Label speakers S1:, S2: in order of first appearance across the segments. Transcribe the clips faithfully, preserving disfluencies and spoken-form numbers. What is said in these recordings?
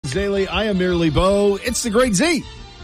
S1: Browns Daily. I am merely Bo. It's the Great Z.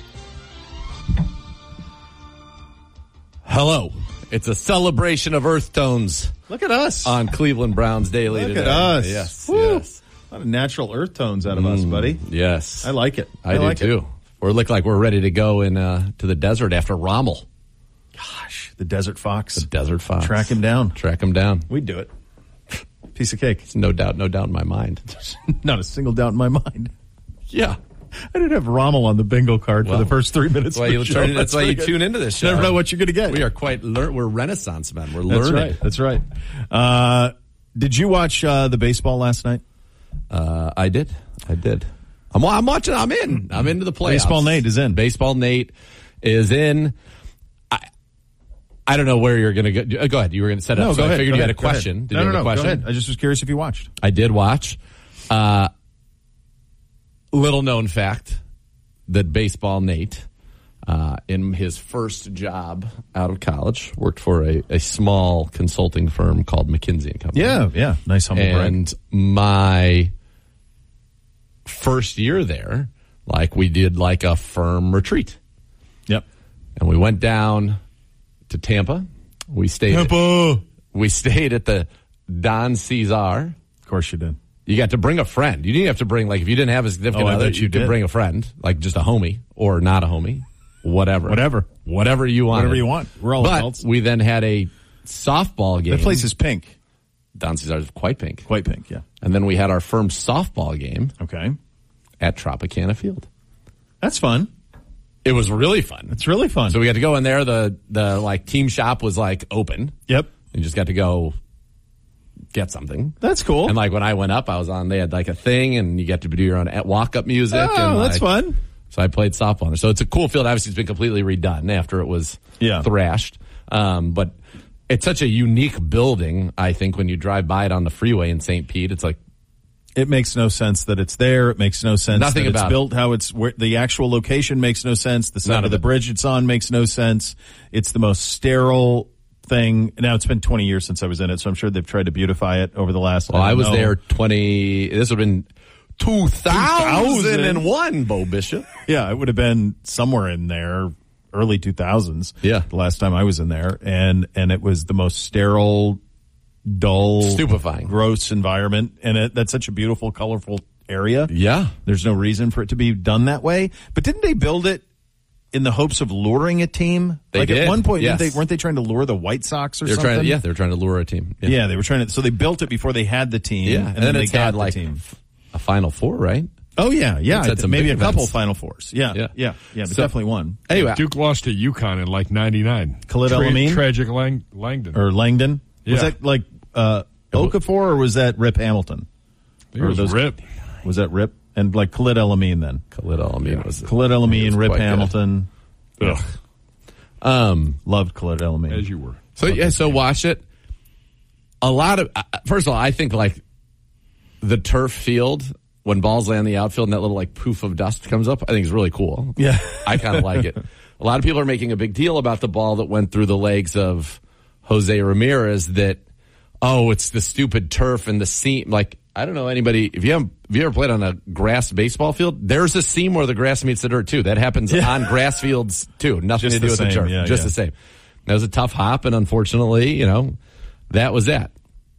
S2: Hello. It's a celebration of earth tones.
S1: Look at us.
S2: On Cleveland Browns Daily
S1: Look
S2: today.
S1: at us.
S2: Yes,
S1: Woo.
S2: yes.
S1: A lot of natural earth tones out of mm, us, buddy.
S2: Yes.
S1: I like it.
S2: I,
S1: I
S2: do
S1: like
S2: too.
S1: It.
S2: We look like we're ready to go in uh, to the desert after Rommel.
S1: Gosh, the Desert Fox.
S2: The Desert Fox.
S1: Track him down.
S2: Track him down.
S1: We'd do it. Piece of cake.
S2: No doubt, no doubt in my mind.
S1: Not a single doubt in my mind.
S2: Yeah.
S1: I didn't have Rommel on the bingo card well, for the first three minutes.
S2: That's why you, turn, that's
S1: that's
S2: why you
S1: good.
S2: tune into this show.
S1: Never know what you're going to get.
S2: We are quite, lear- we're Renaissance men. We're
S1: that's
S2: learning.
S1: Right, that's right. Uh, did you watch uh, the baseball last night?
S2: Uh, I did. I did. I'm, I'm watching. I'm in. I'm into the playoffs.
S1: Baseball Nate is in.
S2: Baseball Nate is in. I I don't know where you're going to go. Go ahead. You were going to set up.
S1: No,
S2: so
S1: go
S2: I
S1: ahead,
S2: figured
S1: go
S2: you
S1: ahead,
S2: had a question. Did
S1: no,
S2: you
S1: no,
S2: have
S1: no.
S2: a question?
S1: Go ahead. I just was curious if you watched.
S2: I did watch. Uh, little known fact that Baseball Nate, uh, in his first job out of college, worked for a, a small consulting firm called McKinsey and Company.
S1: Yeah, yeah. Nice humble brag.
S2: And my first year there, like we did like a firm retreat.
S1: Yep.
S2: And we went down to Tampa. We stayed
S1: Tampa.
S2: At, we stayed at the Don Cesar.
S1: Of course you did.
S2: You got to bring a friend. You didn't have to bring, like, if you didn't have a significant
S1: oh,
S2: other,
S1: you,
S2: you could
S1: did.
S2: bring a friend, like just a homie or not a homie, whatever.
S1: Whatever.
S2: Whatever you want.
S1: Whatever you want. We're all
S2: but
S1: adults.
S2: we then had a softball game.
S1: That place is pink.
S2: Don Cesar is quite pink.
S1: Quite pink, yeah.
S2: And then we had our firm softball game.
S1: Okay.
S2: At Tropicana Field.
S1: That's fun.
S2: It was really fun.
S1: It's really fun.
S2: So we got to go in there. The, the like team shop was like open.
S1: Yep.
S2: You just got to go get something.
S1: That's cool.
S2: And like when I went up, I was on, they had like a thing and you get to do your own walk up music.
S1: Oh,
S2: and
S1: that's
S2: like,
S1: fun.
S2: So I played softball there. So it's a cool field. Obviously it's been completely redone after it was
S1: yeah.
S2: thrashed. Um, but it's such a unique building. I think when you drive by it on the freeway in Saint Pete, it's like,
S1: it makes no sense that it's there. It makes no sense
S2: Nothing
S1: that it's
S2: about
S1: built.
S2: it.
S1: How it's where the actual location makes no sense. The side
S2: None
S1: of
S2: of
S1: the
S2: it.
S1: bridge it's on makes no sense. It's the most sterile thing. Now it's been twenty years since I was in it, so I'm sure they've tried to beautify it over the last.
S2: Well, I, I was
S1: know.
S2: there twenty. This would have been two thousand one. Bo Bishop.
S1: Yeah, it would have been somewhere in there, early two thousands.
S2: Yeah,
S1: the last time I was in there, and and it was the most sterile, dull,
S2: stupefying,
S1: gross environment, and it, that's such a beautiful, colorful area.
S2: Yeah,
S1: there's no reason for it to be done that way. But didn't they build it in the hopes of luring a team?
S2: They
S1: like
S2: did.
S1: At one point,
S2: yes.
S1: didn't they, weren't they trying to lure the White Sox or
S2: they're
S1: something?
S2: Trying to, yeah, they were trying to lure a team.
S1: Yeah. yeah, they were trying to. So they built it before they had the team.
S2: Yeah,
S1: and,
S2: and
S1: then,
S2: then
S1: they
S2: it's
S1: got
S2: had
S1: the
S2: like
S1: team.
S2: a Final Four, right?
S1: Oh yeah, yeah,
S2: It's had some
S1: maybe a
S2: big
S1: couple
S2: events.
S1: Final Fours. Yeah, yeah, yeah, yeah but
S2: So-
S1: definitely one.
S2: Anyway,
S3: Duke lost to UConn in like ninety-nine.
S1: Khalid
S3: Tra-
S1: El-Amin?
S3: Tragic Lang- Langdon.
S1: Or Langdon. Was
S3: Yeah.
S1: that like uh, Okafor or was that Rip Hamilton?
S3: I think
S1: Or
S3: it was
S1: those-
S3: Rip.
S1: Was that Rip? And like Khalid El-Amin then?
S2: Khalid El-Amin was
S1: Khalid El-Amin,
S2: was
S1: Rip
S2: quite good.
S1: Hamilton.
S3: Ugh,
S2: Um,
S1: Loved Khalid El-Amin.
S3: as you were.
S2: so yeah, so watch it. A lot of uh, first of all, I think like the turf field when balls land in the outfield and that little like poof of dust comes up, I think is really cool.
S1: Yeah.
S2: I kind of like it. A lot of people are making a big deal about the ball that went through the legs of Jose Ramirez. That oh, it's the stupid turf and the seam. Like I don't know anybody. If you haven't, if you ever played on a grass baseball field, there's a seam where the grass meets the dirt too. That happens
S1: Yeah.
S2: on grass fields too. Nothing
S1: Just
S2: to do
S1: the
S2: with
S1: same,
S2: the turf.
S1: yeah,
S2: Just
S1: yeah.
S2: the same. That was a tough hop, and unfortunately, you know, that was that.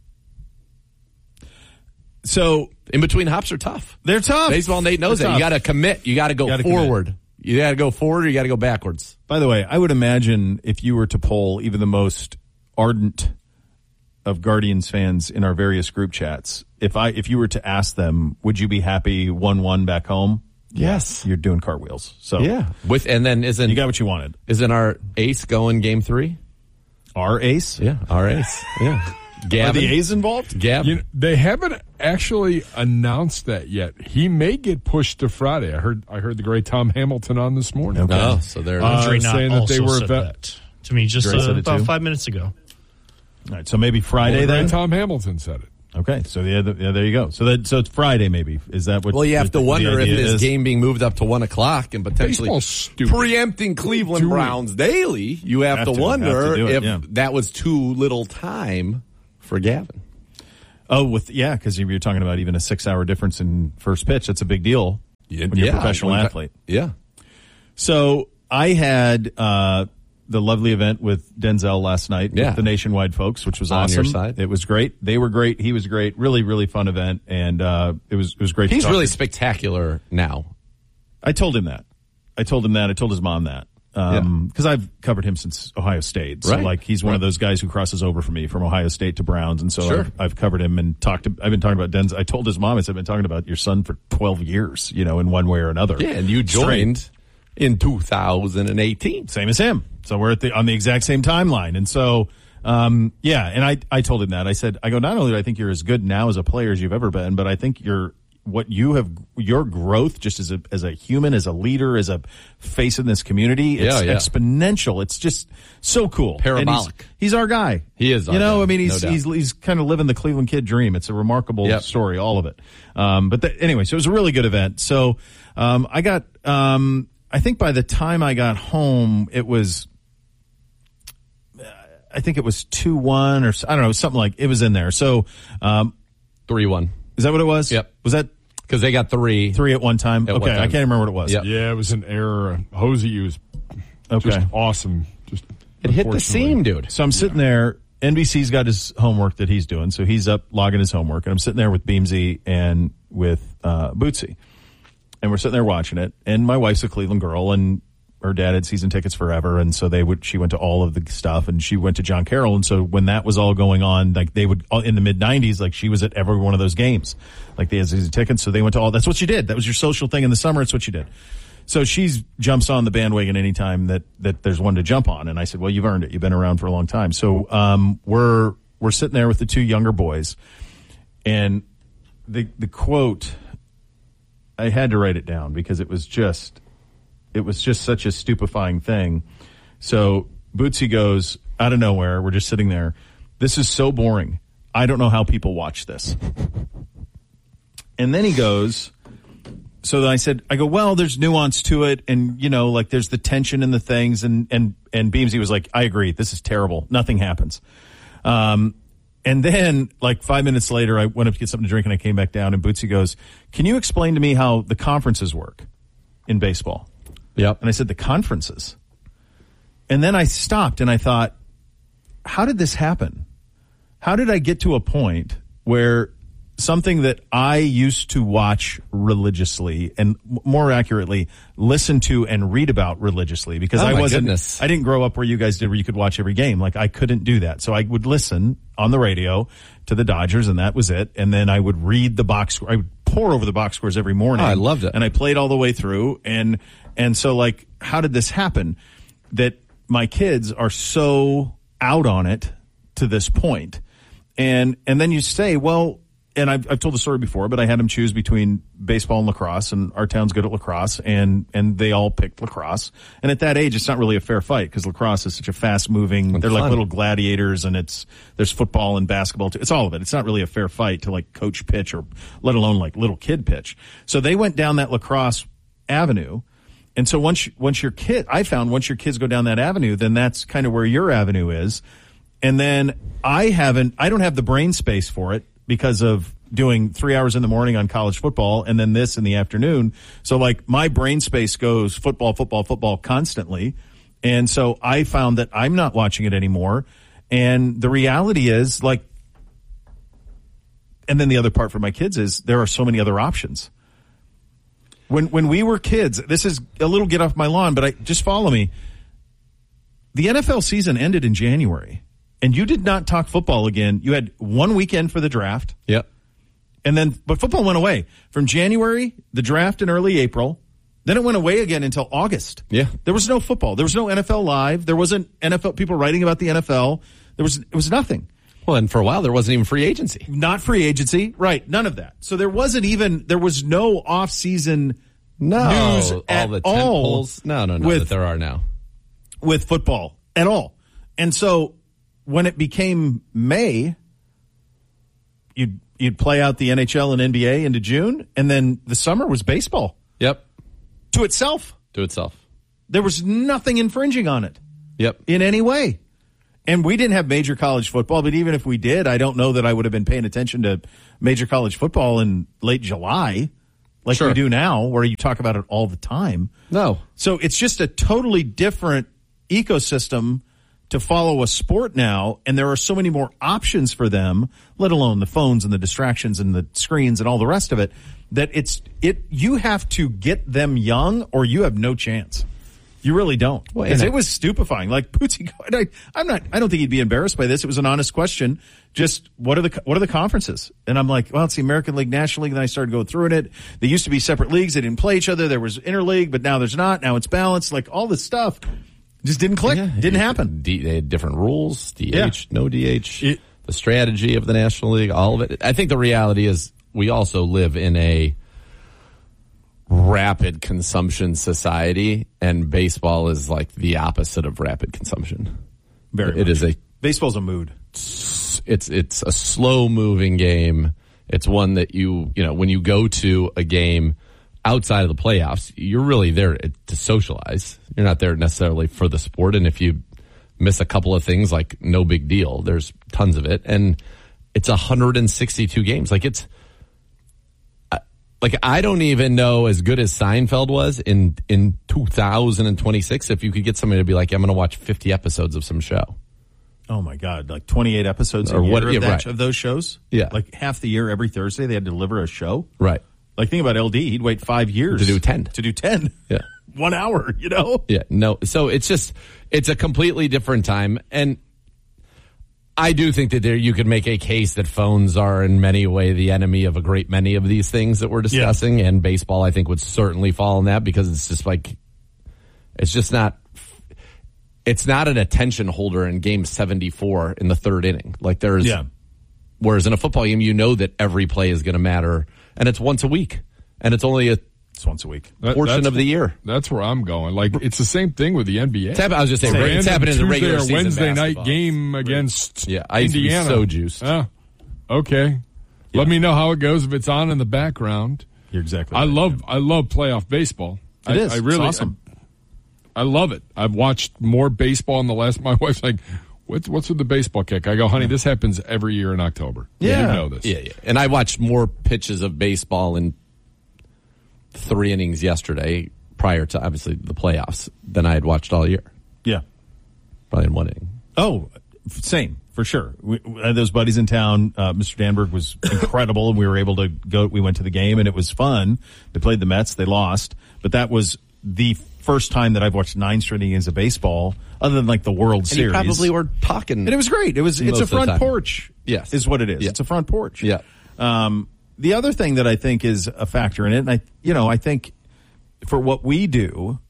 S1: So
S2: in between hops are tough.
S1: They're tough.
S2: Baseball Nate knows
S1: They're
S2: that. You
S1: tough.
S2: got to commit. You got to go
S1: Gotta
S2: forward.
S1: commit.
S2: You got to go forward or you got to go backwards.
S1: By the way, I would imagine if you were to poll even the most ardent of Guardians fans in our various group chats, if I if you were to ask them, would you be happy one one back home?
S2: Yes.
S1: You're doing cartwheels. So
S2: Yeah. With and then isn't
S1: you got what you wanted.
S2: isn't our ace going game three?
S1: Our ace?
S2: Yeah, our ace. Yeah. Gavin.
S1: Are the A's involved?
S2: Gavin.
S3: You know, they haven't actually announced that yet. He may get pushed to Friday. I heard. I heard the great Tom Hamilton on this morning.
S1: Okay.
S2: Oh, so they're
S3: Uh,
S4: Dre Knott
S3: saying that they
S4: also
S3: were
S4: said
S3: vet-
S4: that to me just
S1: Dre
S4: uh,
S1: said it
S4: about
S1: too?
S4: five minutes ago.
S1: All right, so maybe Friday
S3: Well, the
S1: then?
S3: great Tom Hamilton said it.
S1: Okay, so yeah, the, yeah, there you go. So that so it's Friday maybe. Is that what?
S2: Well, you have
S1: the-
S2: to wonder
S1: the
S2: if
S1: idea
S2: this
S1: is?
S2: game being moved up to one o'clock and potentially
S3: Baseball's stupid.
S2: preempting Cleveland
S3: Do it.
S2: Browns daily, you have,
S1: Have
S2: to,
S1: to,
S2: wonder
S1: have to do it,
S2: if
S1: yeah.
S2: that was too little time for Gavin.
S1: Oh, with yeah, because you were talking about even a six-hour difference in first pitch. That's a big deal. when you're
S2: yeah,
S1: a professional
S2: one-
S1: athlete.
S2: Yeah.
S1: So I had uh, the lovely event with Denzel last night
S2: Yeah.
S1: with the Nationwide folks, which was
S2: On
S1: awesome.
S2: your side.
S1: It was great. They were great. He was great. Really, really fun event, and uh, it was it was great.
S2: He's
S1: to talk
S2: really
S1: to.
S2: spectacular now.
S1: I told him that. I told him that. I told his mom that. Um, cause I've covered him since Ohio State. So
S2: Right.
S1: like he's one
S2: Right.
S1: of those guys who crosses over for me from Ohio State to Browns. And so
S2: Sure.
S1: I've, I've covered him and talked to, I've been talking about Denzel. I told his mom, I said, I've been talking about your son for twelve years, you know, in one way or another.
S2: Yeah, and you
S1: Straight.
S2: joined in two thousand eighteen.
S1: Same as him. So we're at the, on the exact same timeline. And so, um, yeah, and I, I told him that. I said, I go, not only do I think you're as good now as a player as you've ever been, but I think you're, what you have, your growth just as a, as a human, as a leader, as a face in this community, it's
S2: Yeah, yeah.
S1: exponential. It's just so cool. And
S2: Parabolic.
S1: He's, he's our guy.
S2: He is our
S1: You know,
S2: guy,
S1: I mean,
S2: no
S1: he's,
S2: doubt.
S1: he's, he's kind of living the Cleveland kid dream. It's a remarkable
S2: Yep.
S1: story, all of it. Um, but the, anyway, so it was a really good event. So, um, I got, um, I think by the time I got home, it was, I think it was two one or I don't know, something like it was in there. So, um,
S2: three one.
S1: is that what it was?
S2: Yep.
S1: Was that
S2: Because they got three.
S1: three at one time?
S2: At
S1: okay.
S2: one time.
S1: I can't remember what it was.
S2: Yep.
S3: Yeah, it was an error. Hosey was
S1: Okay.
S3: just awesome. Just
S2: It hit the
S3: unfortunately.
S2: seam, dude.
S1: So I'm sitting there. N B C's got his homework that he's doing. So he's up logging his homework and I'm sitting there with Beamsy and with, uh, Bootsy. And we're sitting there watching it. And my wife's a Cleveland girl and her dad had season tickets forever. And so they would, she went to all of the stuff and she went to John Carroll. And so when that was all going on, like they would, in the mid nineties, like she was at every one of those games. Like they had season tickets. So they went to all, that's what you did. That was your social thing in the summer. It's what you did. So she's jumps on the bandwagon anytime that, that there's one to jump on. And I said, well, you've earned it. You've been around for a long time. So, um, we're, we're sitting there with the two younger boys and the, the quote, I had to write it down because it was just, it was just such a stupefying thing. So Bootsy goes out of nowhere. We're just sitting there. This is so boring. I don't know how people watch this. And then he goes, so then I said, I go, well, there's nuance to it. And, you know, like there's the tension in the things. And, and, and Beamsy was like, I agree. This is terrible. Nothing happens. Um, and then like five minutes later, I went up to get something to drink and I came back down and Bootsy goes, can you explain to me how the conferences work in baseball?
S2: Yep.
S1: And I said, the conferences. And then I stopped and I thought, how did this happen? How did I get to a point where something that I used to watch religiously and more accurately listen to and read about religiously because
S2: Oh,
S1: I
S2: my
S1: wasn't,
S2: goodness.
S1: I didn't grow up where you guys did where you could watch every game. Like I couldn't do that. So I would listen on the radio to the Dodgers and that was it. And then I would read the box score. I would pour over the box scores every morning.
S2: Oh, I loved it.
S1: And I played all the way through. And, and so like, how did this happen that my kids are so out on it to this point? And, and then you say, well, and I've, I've told the story before, but I had them choose between baseball and lacrosse, and our town's good at lacrosse, and, and they all picked lacrosse. And at that age, it's not really a fair fight because lacrosse is such a fast moving, they're like
S2: fun.
S1: little gladiators, and it's, there's football and basketball too. It's all of it. It's not really a fair fight to like coach pitch or let alone like little kid pitch. So they went down that lacrosse avenue. And so once, once your kid, I found once your kids go down that avenue, then that's kind of where your avenue is. And then I haven't, I don't have the brain space for it because of doing three hours in the morning on college football and then this in the afternoon. So like my brain space goes football, football, football constantly. And so I found that I'm not watching it anymore. And the reality is like, and then the other part for my kids is there are so many other options. When, when we were kids, this is a little get off my lawn, but I just follow me. The N F L season ended in January. And you did not talk football again. You had one weekend for the draft.
S2: Yep.
S1: And then, but football went away from January, the draft in early April. Then it went away again until August.
S2: Yeah.
S1: There was no football. There was no N F L Live. There wasn't N F L people writing about the N F L. There was, it was nothing.
S2: Well, and for a while there wasn't even free agency.
S1: Not free agency. Right. None of that. So there wasn't even, there was no off season
S2: No,
S1: news
S2: all
S1: at
S2: the tent
S1: all
S2: poles. No, no, no.
S1: with-
S2: that there are now.
S1: with football at all. And so when it became May, you'd, you'd play out the N H L and N B A into June, and then the summer was baseball
S2: Yep.
S1: to itself.
S2: To itself.
S1: There was nothing infringing on it
S2: Yep.
S1: in any way. And we didn't have major college football, but even if we did, I don't know that I would have been paying attention to major college football in late July. like
S2: Sure.
S1: we do now, where you talk about it all the time.
S2: No.
S1: So it's just a totally different ecosystem to follow a sport now, and there are so many more options for them, let alone the phones and the distractions and the screens and all the rest of it, that it's it you have to get them young or you have no chance. You really don't.
S2: Well,
S1: Because
S2: and
S1: it
S2: I-
S1: was stupefying. Like Bootsy, I, I'm not. I don't think he'd be embarrassed by this. It was an honest question. Just what are the what are the conferences? And I'm like, well, it's the American League, National League. And then I started going through it. They used to be separate leagues. They didn't play each other. There was interleague, but now there's not. Now it's balanced. Like all this stuff just didn't click.
S2: Yeah,
S1: didn't happen.
S2: D, they had different rules, D H,
S1: Yeah.
S2: no D H,
S3: It-
S2: the strategy of the National League, all of it. I think the reality is we also live in a rapid consumption society, and baseball is like the opposite of rapid consumption.
S1: Very.
S2: It
S1: much.
S2: is a
S1: Baseball's a mood.
S2: it's it's a slow moving game. It's one that you you know when you go to a game outside of the playoffs, you're really there to socialize. You're not there necessarily for the sport. And if you miss a couple of things, like no big deal. There's tons of it, and it's one hundred sixty-two games. Like it's like I don't even know, as good as Seinfeld was in in two thousand twenty-six, if you could get somebody to be like, I'm going to watch fifty episodes of some show.
S1: Oh my God! Like twenty-eight episodes
S2: Or
S1: a year
S2: what-
S1: of,
S2: yeah,
S1: that,
S2: right.
S1: of those shows.
S2: Yeah.
S1: Like half the year, every Thursday, they had to deliver a show.
S2: Right.
S1: Like think about L D. He'd wait five years
S2: To do ten.
S1: To do ten.
S2: Yeah.
S1: One hour. You know.
S2: Yeah, no. So it's just, it's a completely different time. And I do think that there, you could make a case that phones are in many ways the enemy of a great many of these things that we're discussing. And baseball, I think, would certainly fall in that, because it's just like, it's just not, it's not an attention holder in game seventy-four in the third inning. Like there's,
S1: Yeah.
S2: whereas in a football game, you know that every play is going to matter, and it's once a week, and it's only a
S1: It's once a week.
S3: That-
S2: portion
S3: that's-
S2: of the year.
S3: That's where I'm going. Like it's the same thing with the N B A.
S2: It's happen- I was just saying,
S3: It's a
S2: it's
S3: random
S2: happening in the
S3: Tuesday
S2: regular
S3: or
S2: season
S3: Wednesday night
S2: basketball.
S3: game against
S2: Yeah, I used to be
S3: Indiana.
S2: so juiced.
S3: Yeah. Okay. Let me know how it goes if it's on in the background.
S1: You're exactly
S3: I
S1: right.
S3: love I love playoff baseball.
S1: It
S3: I,
S1: is.
S3: I
S1: It's
S3: really
S1: awesome.
S3: I, I love it. I've watched more baseball in the last. My wife's like, "What's what's with the baseball kick?" I go, "Honey, this happens every year in October.
S1: Yeah.
S3: You know this."
S2: Yeah, yeah. And I watched more pitches of baseball in three innings yesterday, prior to obviously the playoffs, than I had watched all year.
S1: Yeah.
S2: Probably in one inning.
S1: Oh, f- same for sure. We, we had those buddies in town. Uh, Mister Danberg was incredible, and we were able to go. We went to the game, and it was fun. They played the Mets. They lost, but that was the first time that I've watched nine straight innings of baseball, other than like the World
S2: And
S1: Series.
S2: you probably were talking.
S1: And it was great. It was. It's
S2: Most
S1: a
S2: of the
S1: front
S2: time.
S1: porch.
S2: Yes.
S1: is what it is.
S2: Yeah.
S1: It's a front porch.
S2: Yeah.
S1: Um, the other thing that I think is a factor in it, and I, you know, I think for what we do,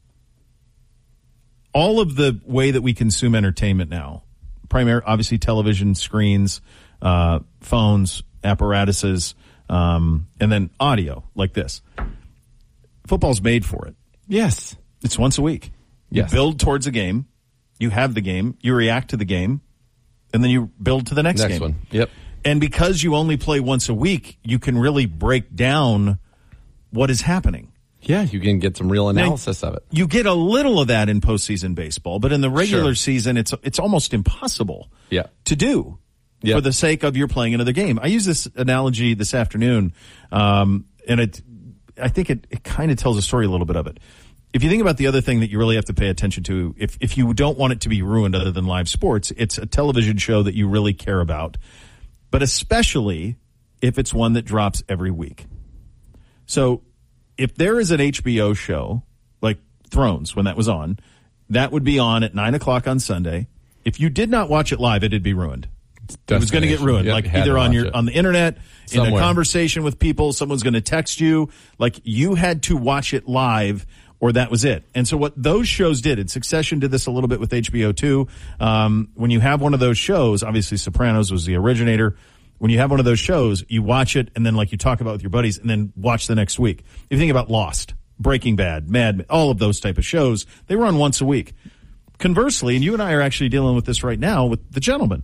S1: all of the way that we consume entertainment now, primary, obviously television screens, uh, phones, apparatuses, um, and then audio like this. Football's made for it.
S2: Yes.
S1: It's once a week. You
S2: Yes.
S1: build towards a game. You have the game. You react to the game. And then you build to the next,
S2: Next
S1: game.
S2: one. Yep.
S1: And because you only play once a week, you can really break down what is happening.
S2: Yeah, you can get some real analysis of it.
S1: You get a little of that in postseason baseball, but in the regular
S2: Sure.
S1: season, it's it's almost impossible
S2: Yeah.
S1: to do
S2: Yeah.
S1: for the sake of you're playing another game. I use this analogy this afternoon, um, and it I think it, it kind of tells a story a little bit of it. If you think about the other thing that you really have to pay attention to, if if you don't want it to be ruined other than live sports, it's a television show that you really care about, but especially if it's one that drops every week. So if there is an H B O show, like Thrones, when that was on, that would be on at nine o'clock on Sunday. If you did not watch it live, it'd be ruined. It was going to get ruined,
S2: Yep,
S1: like
S2: you had
S1: either
S2: to
S1: on
S2: watch
S1: your
S2: it.
S1: on the internet, in a
S2: Somewhere.
S1: conversation with people, someone's going to text you. Like you had to watch it live, or that was it. And so what those shows did, and Succession did this a little bit with H B O too. Um, when you have one of those shows, obviously Sopranos was the originator. When you have one of those shows, you watch it, and then like you talk about with your buddies, and then watch the next week. If you think about Lost, Breaking Bad, Mad Men, all of those type of shows, they run once a week. Conversely, and you and I are actually dealing with this right now with The Gentleman.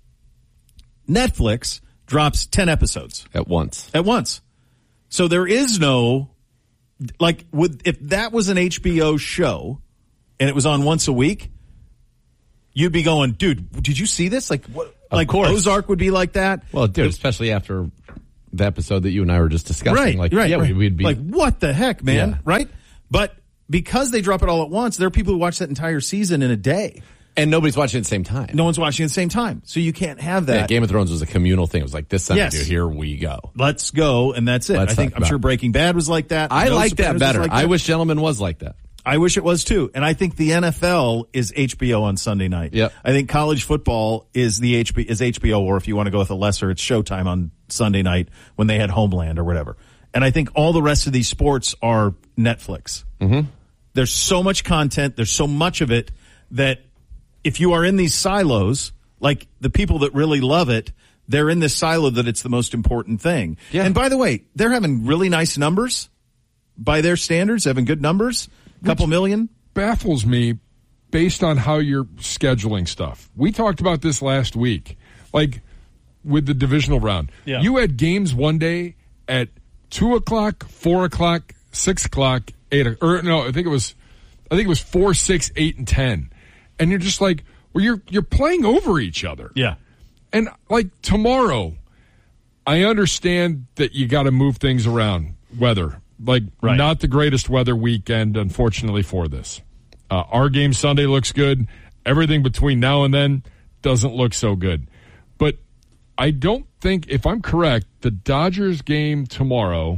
S1: Netflix drops ten episodes
S2: At once.
S1: at once. So there is no, like, would, if that was an H B O show and it was on once a week, you'd be going, dude, did you see this? Like, what? Like
S2: course.
S1: Ozark would be like that.
S2: Well, dude, especially after the episode that you and I were just discussing.
S1: Right,
S2: like,
S1: right,
S2: yeah,
S1: right.
S2: we'd be
S1: like, what the heck, man?
S2: Yeah.
S1: Right? But because they drop it all at once, there are people who watch that entire season in a day.
S2: And nobody's watching at the same time.
S1: No one's watching at the same time. So you can't have that.
S2: Yeah, Game of Thrones was a communal thing. It was like, this Sunday,
S1: Yes.
S2: dude, here we go.
S1: Let's go, and that's it.
S2: Let's
S1: I think
S2: talk
S1: I'm
S2: about
S1: sure
S2: it.
S1: Breaking Bad was like that.
S2: I
S1: No
S2: like that
S1: Sopranos was
S2: better.
S1: like
S2: I
S1: that.
S2: wish Gentleman was like that.
S1: I wish it was too. And I think the N F L is H B O on Sunday night.
S2: Yep.
S1: I think college football is the H B is H B O, or if you want to go with a lesser, it's Showtime on Sunday night when they had Homeland or whatever. And I think all the rest of these sports are Netflix. Mm-hmm. There's so much content. There's so much of it that if you are in these silos, like the people that really love it, they're in this silo that it's the most important thing.
S2: Yeah.
S1: And by the way, they're having really nice numbers by their standards, having good numbers, a couple million.
S3: Baffles me based on how you're scheduling stuff. We talked about this last week, like with the divisional round.
S1: Yeah.
S3: You had games one day at two o'clock, four o'clock, six o'clock, eight. Or no, I think it was, I think it was four, six, eight, and ten. And you're just like, well, you're you're playing over each other.
S1: Yeah.
S3: And like tomorrow, I understand that you got to move things around. Weather, like
S1: Right.
S3: not the greatest weather weekend, unfortunately, for this. Uh, our game Sunday looks good. Everything between now and then doesn't look so good. But I don't think, if I'm correct, the Dodgers game tomorrow,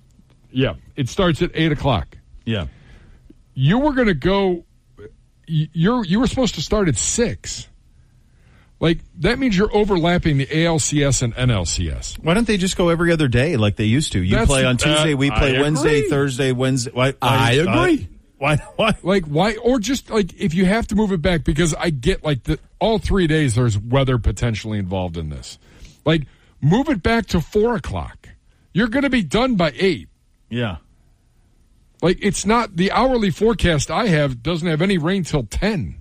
S3: yeah, it starts at eight o'clock.
S1: Yeah.
S3: You were going to go, you're you were supposed to start at six. Like, that means you're overlapping the A L C S and N L C S.
S1: Why don't they just go every other day like they used to? You
S3: That's-
S1: play on Tuesday,
S3: uh,
S1: we play
S3: I
S1: Wednesday,
S3: agree.
S1: Thursday, Wednesday. Why, why,
S2: I agree.
S1: Why? Why?
S3: Like, why? Or just, like, if you have to move it back, because I get, like, the, all three days there's weather potentially involved in this. Like, move it back to four o'clock. You're going to be done by eight.
S1: Yeah.
S3: Like, it's not, the hourly forecast I have doesn't have any rain till ten.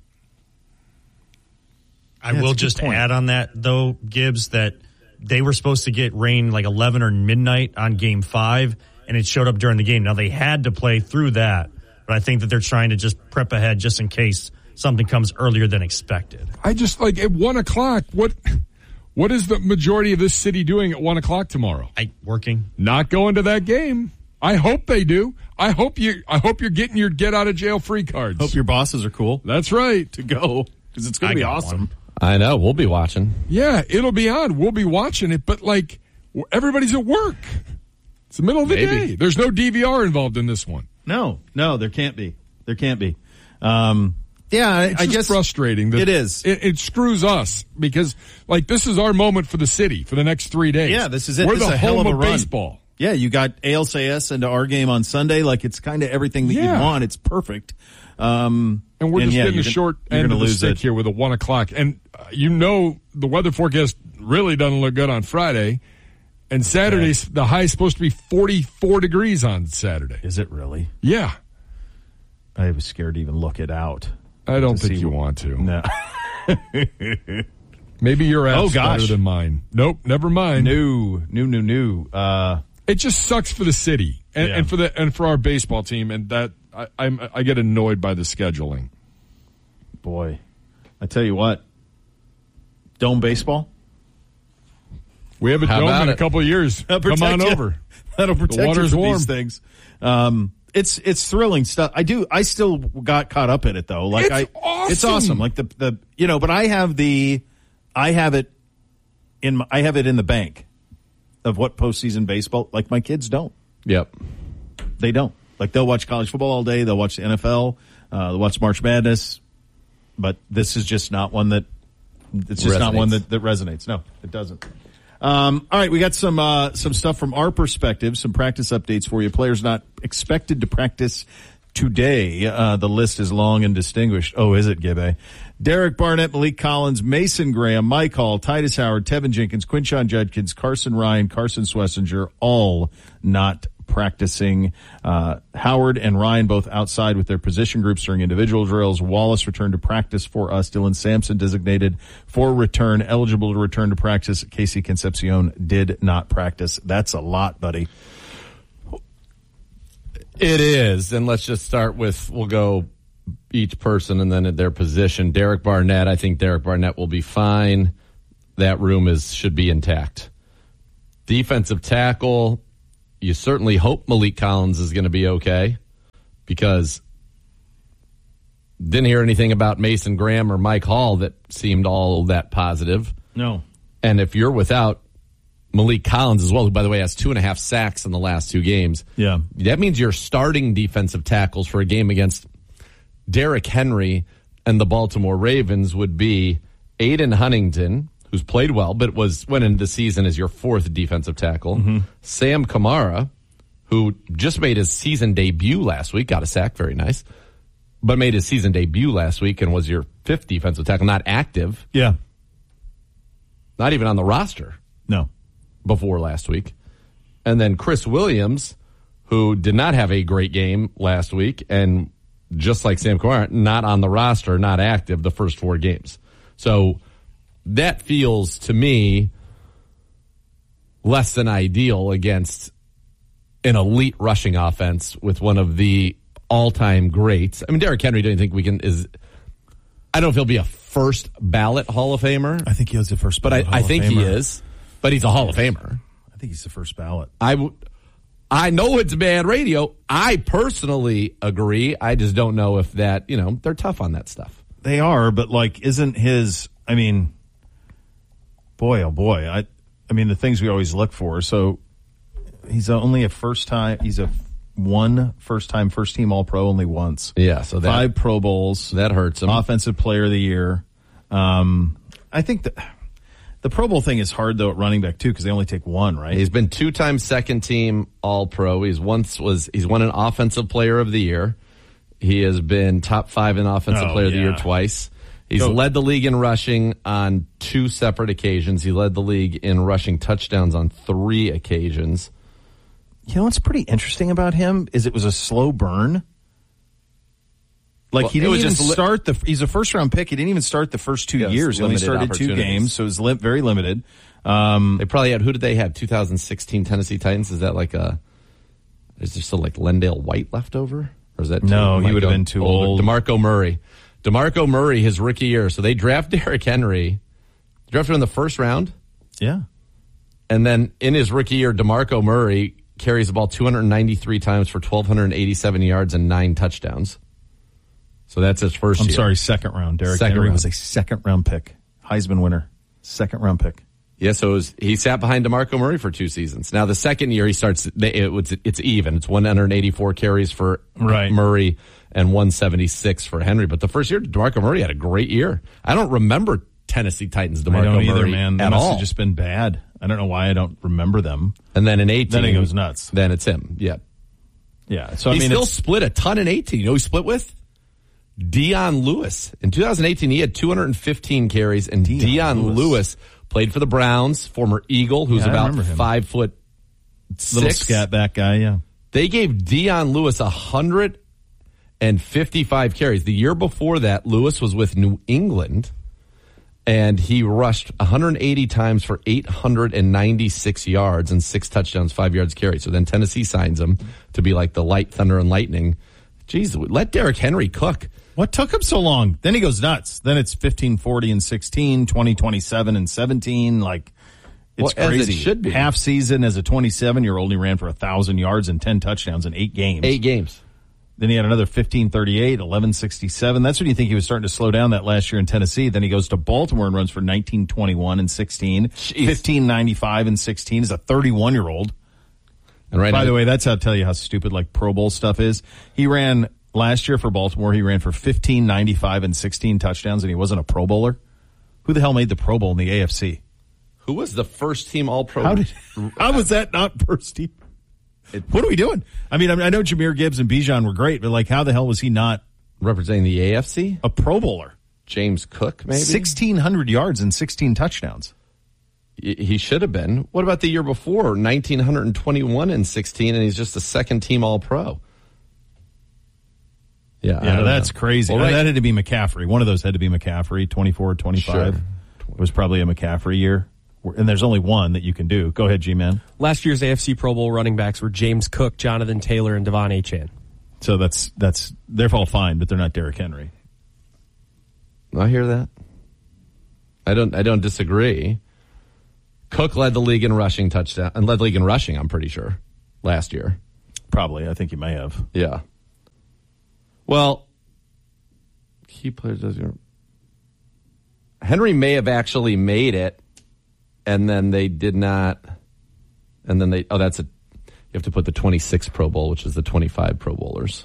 S4: I
S1: Yeah,
S4: will
S1: that's a good
S4: just
S1: point.
S4: add on that, though, Gibbs, that they were supposed to get rain like eleven or midnight on game five, and it showed up during the game. Now, they had to play through that, but I think that they're trying to just prep ahead just in case something comes earlier than expected.
S3: I just, like, at one o'clock, what, what is the majority of this city doing at one o'clock tomorrow?
S4: I working.
S3: Not going to that game. I hope they do. I hope you, I hope you're getting your get out of jail free cards.
S1: Hope your bosses are cool
S3: That's right.
S1: to go because it's going
S4: I
S1: to be
S4: got
S1: awesome.
S4: one.
S2: I know. We'll be watching.
S3: Yeah, it'll be on. We'll be watching it, but like everybody's at work. It's the middle of the
S2: Maybe.
S3: day. There's no D V R involved in this one.
S1: No, no, there can't be. There can't be. Um, yeah, I,
S3: It's
S1: I
S3: just
S1: guess
S3: frustrating. That
S1: it is.
S3: It, it screws us because like this is our moment for the city for the next three days.
S1: Yeah, this is it.
S3: We're
S1: This is
S3: the
S1: a hell
S3: home
S1: of a
S3: of
S1: run.
S3: baseball.
S1: Yeah, you got A L C S into our game on Sunday. Like it's kind of everything that
S3: Yeah.
S1: you want. It's perfect. Um,
S3: And we're just
S1: yeah,
S3: getting
S1: you're
S3: the
S1: gonna-
S3: short
S1: you're
S3: end
S1: gonna
S3: of the
S1: lose
S3: stick
S1: it.
S3: here with a one o'clock. And uh, you know the weather forecast really doesn't look good on Friday. And Saturday's the high is supposed to be forty-four degrees on Saturday.
S1: Is it really?
S3: Yeah.
S1: I was scared to even look it out.
S3: I don't
S1: To
S3: think
S1: see
S3: you
S1: what-
S3: want to.
S1: No.
S3: Maybe your app's
S1: Oh, gosh.
S3: better than mine. Nope, never mind.
S1: New, new, new, new. Uh,
S3: It just sucks for the city and,
S1: Yeah.
S3: and for the and for our baseball team, and that I, I'm I get annoyed by the scheduling.
S1: boy, I tell you what. Dome baseball.
S3: We haven't
S2: How
S3: done
S2: about
S3: in a
S2: it?
S3: couple of years.
S1: That'll
S3: Come on
S1: protect you.
S3: over.
S1: That'll protect you
S3: water's
S1: from
S3: warm.
S1: these things. Um, it's it's thrilling stuff. I do. I still got caught up in it though. Like
S3: It's
S1: I,
S3: awesome.
S1: it's awesome. Like the the you know, but I have the, I have it in my, I have it in the bank of what postseason baseball. Like my kids don't.
S2: Yep.
S1: They don't. Like they'll watch college football all day. They'll watch the N F L. Uh, they'll watch March Madness. But this is just not one that. It's just not
S2: Resonates.
S1: one that, that resonates. No, it doesn't. Um, all right, we got some uh, some stuff from our perspective, some practice updates for you. Players not expected to practice today. Uh, the list is long and distinguished. Oh, is it, Gibbe? Derek Barnett, Malik Collins, Mason Graham, Mike Hall, Titus Howard, Tevin Jenkins, Quinshon Judkins, Carson Ryan, Carson Swessinger, all not practicing. Uh, Howard and Ryan both outside with their position groups during individual drills. Wallace returned to practice for us. Dylan Sampson designated for return, eligible to return to practice. Casey Concepcion did not practice. That's a lot, buddy.
S2: It is. And let's just start with, we'll go each person and then at their position. Derek Barnett, I think Derek Barnett will be fine. That room is should be intact. Defensive tackle, you certainly hope Malik Collins is going to be okay because didn't hear anything about Mason Graham or Mike Hall that seemed all that positive.
S1: No.
S2: And if you're without Malik Collins as well, who, by the way, has two and a half sacks in the last two games,
S1: yeah,
S2: that means you're starting defensive tackles for a game against Derrick Henry and the Baltimore Ravens would be Aiden Huntington, who's played well, but was went into the season as your fourth defensive tackle. Mm-hmm. Sam Kamara, who just made his season debut last week, got a sack, very nice, but made his season debut last week and was your fifth defensive tackle, not active.
S1: Yeah.
S2: Not even on the roster.
S1: No.
S2: Before last week. And then Chris Williams, who did not have a great game last week, and just like Sam Kamara, not on the roster, not active the first four games. So that feels to me less than ideal against an elite rushing offense with one of the all-time greats. I mean, Derrick Henry, don't you think we can is I don't know if he'll be a first ballot Hall of Famer.
S1: I think he was the first
S2: but
S1: ballot
S2: I,
S1: Hall
S2: I think
S1: of Famer.
S2: he is. But he's a Hall of Famer.
S1: I think he's the first ballot.
S2: I w- I know it's bad radio. I personally agree. I just don't know if that, you know, they're tough on that stuff.
S1: They are, but like, isn't his, I mean, boy, oh boy. I, I mean, the things we always look for. So he's only a first time, he's a one first time, first team All Pro only once.
S2: Yeah. So that,
S1: five Pro Bowls.
S2: That hurts him.
S1: Offensive Player of the Year. Um, I think that the Pro Bowl thing is hard though at running back too because they only take one, right?
S2: He's been two-time second team All-Pro. He's once was he's won an Offensive Player of the Year. He has been top five in Offensive
S1: Oh,
S2: Player of the
S1: yeah.
S2: Year twice. He's
S1: Go.
S2: led the league in rushing on two separate occasions. He led the league in rushing touchdowns on three occasions.
S1: You know what's pretty interesting about him is it was a slow burn. Like
S2: Well,
S1: he
S2: it
S1: didn't
S2: was
S1: even
S2: just li-
S1: start the. He's a first round pick. He didn't even start the first two
S2: Yeah,
S1: years. He only
S2: limited
S1: started two
S2: opportunities.
S1: games, so it was li- very limited. Um,
S2: They probably had, who did they have? two thousand sixteen Tennessee Titans? Is that like a, is there still like Lendale White left over? Or is that too,
S1: No,
S2: am
S1: he
S2: I
S1: would have
S2: going
S1: been too
S2: older?
S1: old.
S2: DeMarco Murray. DeMarco Murray, his rookie year. So they draft Derrick Henry, drafted him in the first round.
S1: yeah,
S2: And then in his rookie year, DeMarco Murray carries the ball two hundred ninety-three times for one thousand two hundred eighty-seven yards and nine touchdowns. So that's his first
S1: I'm
S2: year.
S1: sorry, second round. Derrick
S2: Second
S1: Henry
S2: round.
S1: was a second round pick, Heisman winner, second round pick.
S2: Yeah, so it was, he sat behind DeMarco Murray for two seasons. Now the second year he starts, it was, it's even. It's one hundred eighty-four carries for
S1: Right.
S2: Murray and one seventy-six for Henry. But the first year, DeMarco Murray had a great year. I don't remember Tennessee Titans DeMarco
S1: I don't
S2: Murray
S1: either, man. They
S2: at
S1: must
S2: all.
S1: have just been bad. I don't know why I don't remember them.
S2: And then in eighteen,
S1: Then he goes nuts.
S2: Then it's him. Yeah.
S1: Yeah, so I
S2: he
S1: mean,
S2: still
S1: it's,
S2: split a ton in eighteen. You know who he split with? Dion Lewis. In two thousand eighteen, he had two hundred fifteen carries, and
S1: Dion
S2: Dion Lewis.
S1: Lewis.
S2: played for the Browns, former Eagle, who's
S1: Yeah, I
S2: about
S1: remember him.
S2: five foot
S1: little
S2: six.
S1: scat back guy. Yeah,
S2: They gave Dion Lewis one hundred fifty-five carries. The year before that, Lewis was with New England, and he rushed one hundred eighty times for eight hundred ninety-six yards and six touchdowns, five yards carry. So then Tennessee signs him to be like the light thunder and lightning. Jeez, let Derrick Henry cook.
S1: what took him so long? Then he goes nuts. Then it's fifteen forty and sixteen, twenty twenty-seven and seventeen. Like it's
S2: Well, as it
S1: crazy.
S2: should be.
S1: Half season as a twenty-seven year old, he ran for a thousand yards and ten touchdowns in eight games.
S2: Eight games.
S1: Then he had another fifteen thirty-eight, eleven sixty-seven. That's when you think he was starting to slow down that last year in Tennessee. Then he goes to Baltimore and runs for nineteen twenty-one and sixteen,
S2: Jeez.
S1: fifteen ninety-five and sixteen. He's a thirty-one year old.
S2: And right
S1: By
S2: now,
S1: the way, that's how I tell you how stupid like Pro Bowl stuff is. He ran last year for Baltimore. He ran for fifteen ninety-five and sixteen touchdowns, and he wasn't a Pro Bowler. Who the hell made the Pro Bowl in the A F C?
S2: who was the first team All-Pro?
S1: How did? How was that not first team? What are we doing? I mean, I mean, I know Jahmyr Gibbs and Bijan were great, but like, how the hell was he not
S2: representing the A F C?
S1: a Pro Bowler?
S2: James Cook, maybe?
S1: sixteen hundred yards and sixteen touchdowns.
S2: He should have been. What about the year before? nineteen twenty-one and sixteen, and he's just a second team All-Pro. Yeah, I
S1: Yeah,
S2: don't
S1: that's
S2: know.
S1: crazy.
S2: Well,
S1: Uh,
S2: right-
S1: That had to be McCaffrey. One of those had to be McCaffrey. twenty-four, twenty-five
S2: Sure.
S1: was probably a McCaffrey year. And there's only one that you can do. Go ahead, G-Man.
S5: Last year's A F C Pro Bowl running backs were James Cook, Jonathan Taylor, and Devon Achane.
S1: So that's that's they're all fine, but they're not Derrick Henry.
S2: I hear that. I don't. I don't disagree. Cook led the league in rushing touchdown and led the league in rushing, I'm pretty sure, last year.
S1: Probably. I think you may have.
S2: Yeah. Well, key players does your Henry may have actually made it, and then they did not. And then they oh, that's a you have to put the twenty-six Pro Bowl, which is the twenty-five Pro Bowlers.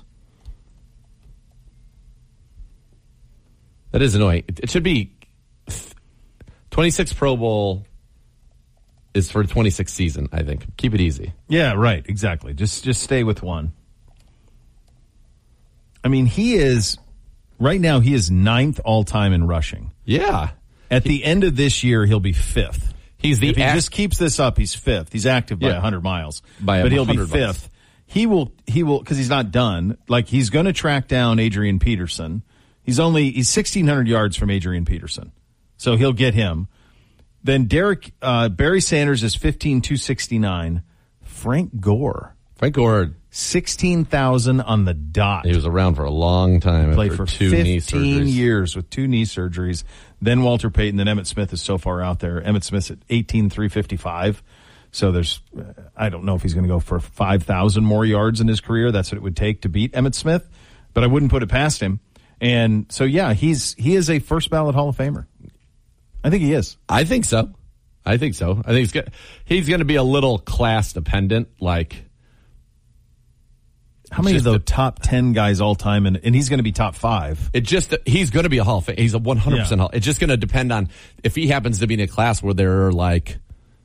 S2: That is annoying. It, it should be twenty-six Pro Bowl is for the twenty-sixth season, I think. Keep it easy.
S1: Yeah, right. Exactly. Just just stay with one. I mean, he is right now. He is ninth all time in rushing.
S2: Yeah.
S1: At the end of this year, he'll be fifth.
S2: He's the
S1: if he
S2: act-
S1: just keeps this up, he's fifth. He's active by
S2: Yeah.
S1: one hundred miles,
S2: By
S1: but he'll be
S2: one hundred
S1: fifth.
S2: miles.
S1: He will. He will because he's not done. Like he's going to track down Adrian Peterson. He's only he's sixteen hundred yards from Adrian Peterson, so he'll get him. Then Derek uh, Barry Sanders is fifteen two sixty nine. Frank Gore,
S2: Frank Gore,
S1: sixteen thousand on the dot.
S2: he was around for a long time.
S1: Played
S2: after
S1: for
S2: two knee
S1: fifteen
S2: surgeries.
S1: years with two knee surgeries. Then Walter Payton. Then Emmitt Smith is so far out there. Emmitt Smith's at eighteen three fifty-five. So there's, uh, I don't know if he's going to go for five thousand more yards in his career. That's what it would take to beat Emmitt Smith, but I wouldn't put it past him. And so, yeah, he's he is a first ballot Hall of Famer. I think he is.
S2: I think so. I think so. I think he's going he's going to be a little class dependent. Like,
S1: How many of
S2: just
S1: the
S2: the-
S1: top ten guys all time, and, and he's going to be top five.
S2: it just he's going to be a Hall of Fame. He's a one hundred percent
S1: Yeah.
S2: Hall. It's just going to depend on if he happens to be in a class where there are like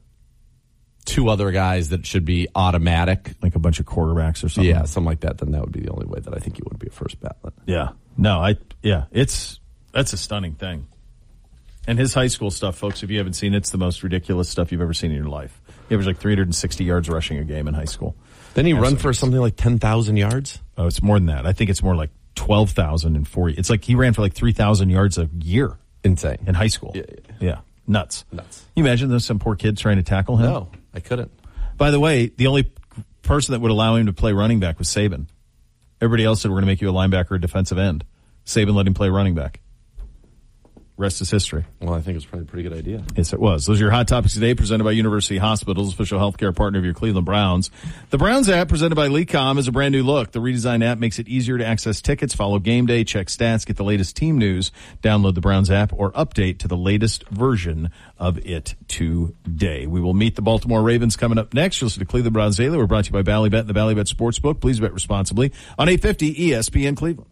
S2: two other guys that should be automatic.
S1: Like a bunch of quarterbacks or something.
S2: Yeah, something like that. Then that would be the only way that I think he would be a first ballot.
S1: Yeah. No, I, yeah, it's, that's a stunning thing. And his high school stuff, folks, if you haven't seen it, it's the most ridiculous stuff you've ever seen in your life. He averaged like three hundred sixty yards rushing a game in high school.
S2: Then he
S1: Yeah,
S2: run
S1: so
S2: for something like ten thousand yards.
S1: Oh, it's more than that. I think it's more like twelve thousand forty. It's like he ran for like three thousand yards a year
S2: Insane.
S1: in high school.
S2: Yeah, yeah.
S1: Yeah. Nuts.
S2: Nuts.
S1: You imagine there's some poor kid trying to tackle him?
S2: No, I couldn't.
S1: By the way, the only person that would allow him to play running back was Saban. Everybody else said we're going to make you a linebacker or defensive end. Saban let him play running back. Rest is history.
S2: Well, I think it was probably a pretty good idea.
S1: Yes, it was. Those are your hot topics today, presented by University Hospitals, official healthcare partner of your Cleveland Browns. The Browns app, presented by LeCom, is a brand new look. The redesigned app makes it easier to access tickets, follow game day, check stats, get the latest team news. Download the Browns app or update to the latest version of it today. We will meet the Baltimore Ravens coming up next. You'll listen to Cleveland Browns Daily. We're brought to you by Ballybet and the Ballybet Sportsbook. Please bet responsibly on eight fifty E S P N Cleveland.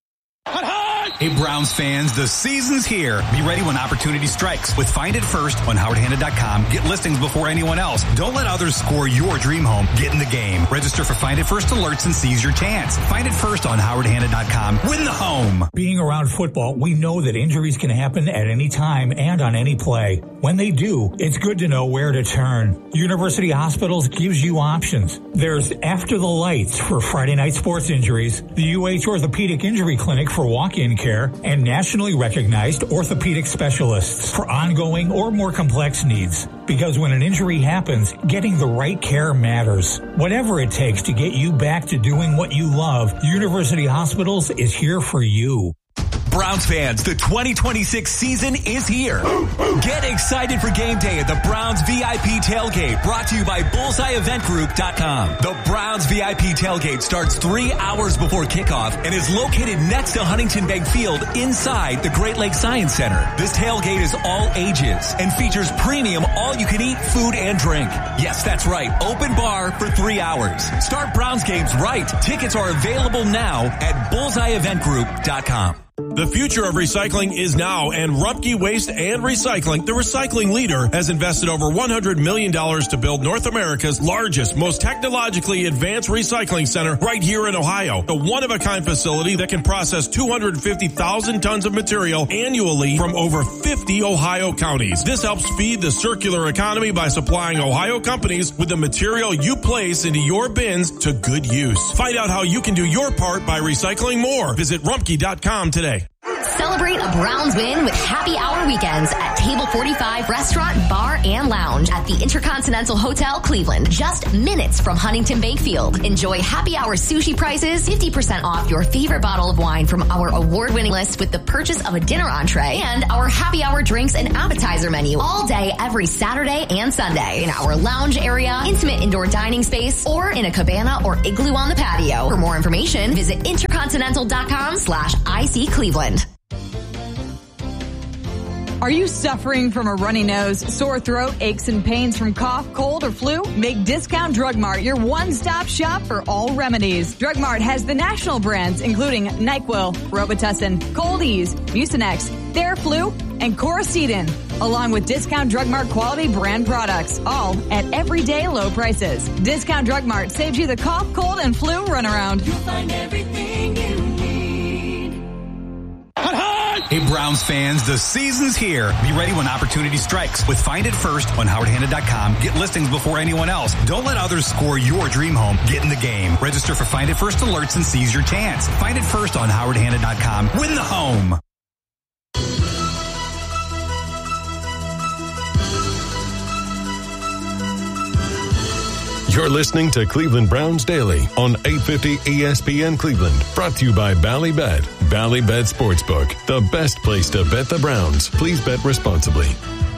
S6: Hey, Browns fans, the season's here. Be ready when opportunity strikes with Find It First on Howard Hanna dot com. Get listings before anyone else. Don't let others score your dream home. Get in the game. Register for Find It First alerts and seize your chance. Find It First on Howard Hanna dot com. Win the home.
S7: Being around football, we know that injuries can happen at any time and on any play. When they do, it's good to know where to turn. University Hospitals gives you options. There's After the Lights for Friday night sports injuries, the U H Orthopedic Injury Clinic for walk-in care, and nationally recognized orthopedic specialists for ongoing or more complex needs. Because when an injury happens, getting the right care matters. Whatever it takes to get you back to doing what you love, University Hospitals is here for you.
S6: Browns fans, the twenty twenty-six season is here. Get excited for game day at the Browns V I P Tailgate, brought to you by bullseye event group dot com. The Browns V I P Tailgate starts three hours before kickoff and is located next to Huntington Bank Field inside the Great Lakes Science Center. This tailgate is all ages and features premium all-you-can-eat food and drink. Yes, that's right, open bar for three hours. Start Browns games right. Tickets are available now at bullseye event group dot com.
S8: The future of recycling is now, and Rumpke Waste and Recycling, the recycling leader, has invested over one hundred million dollars to build North America's largest, most technologically advanced recycling center right here in Ohio. A one-of-a-kind facility that can process two hundred fifty thousand tons of material annually from over fifty Ohio counties. This helps feed the circular economy by supplying Ohio companies with the material you place into your bins to good use. Find out how you can do your part by recycling more. Visit Rumpke dot com today.
S9: Celebrate a Browns win with happy hour weekends at Table forty-five Restaurant, Bar, and Lounge at the Intercontinental Hotel, Cleveland. Just minutes from Huntington Bakefield. Enjoy happy hour sushi prices, fifty percent off your favorite bottle of wine from our award-winning list with the purchase of a dinner entree, and our happy hour drinks and appetizer menu all day, every Saturday and Sunday in our lounge area, intimate indoor dining space, or in a cabana or igloo on the patio. For more information, visit intercontinental.com slash IC Cleveland.
S10: Are you suffering from a runny nose, sore throat, aches and pains from cough, cold, or flu? Make Discount Drug Mart your one-stop shop for all remedies. Drug Mart has the national brands, including NyQuil, Robitussin, Cold-Ease, Mucinex, Theraflu, and Coricidin, along with Discount Drug Mart quality brand products, all at everyday low prices. Discount Drug Mart saves you the cough, cold, and flu runaround. You'll find everything you need.
S6: Hey, Browns fans, the season's here. Be ready when opportunity strikes. With Find It First on Howard Hanna dot com, get listings before anyone else. Don't let others score your dream home. Get in the game. Register for Find It First alerts and seize your chance. Find It First on Howard Hanna dot com. Win the home.
S11: You're listening to Cleveland Browns Daily on eight fifty E S P N Cleveland. Brought to you by Ballybet. Ballybet Sportsbook, the best place to bet the Browns. Please bet responsibly.